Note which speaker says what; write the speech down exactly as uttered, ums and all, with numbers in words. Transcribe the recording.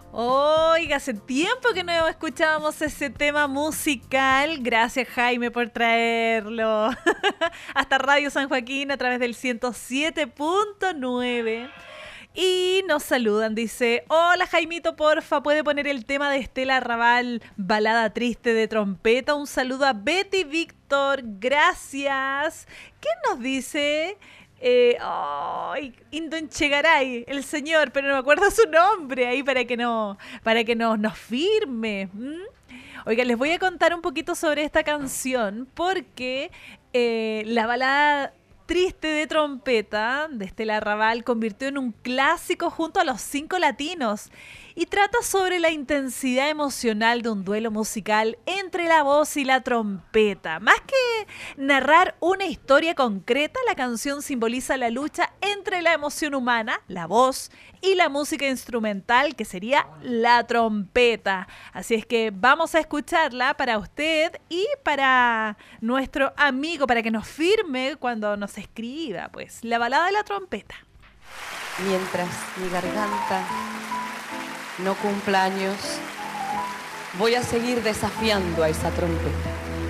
Speaker 1: Oiga, hace tiempo que no escuchábamos ese tema musical. Gracias, Jaime, por traerlo hasta Radio San Joaquín a través del ciento siete punto nueve. Y nos saludan, dice: hola Jaimito, porfa, ¿puede poner el tema de Estela Raval, Balada Triste de Trompeta? Un saludo a Betty Víctor, gracias. ¿Quién nos dice? Eh, oh, Indon Chegaray, el señor, pero no me acuerdo su nombre ahí para que no, para que nos, nos firme. ¿Mm? Oiga, les voy a contar un poquito sobre esta canción porque eh, la balada Triste de Trompeta de Estela Raval convirtió en un clásico junto a Los Cinco Latinos y trata sobre la intensidad emocional de un duelo musical entre la voz y la trompeta. Más que narrar una historia concreta, la canción simboliza la lucha entre la emoción humana, la voz, y la música instrumental, que sería la trompeta. Así es que vamos a escucharla para usted y para nuestro amigo, para que nos firme cuando nos escriba, pues, la balada de la trompeta.
Speaker 2: Mientras mi garganta no cumpla años, voy a seguir desafiando a esa trompeta.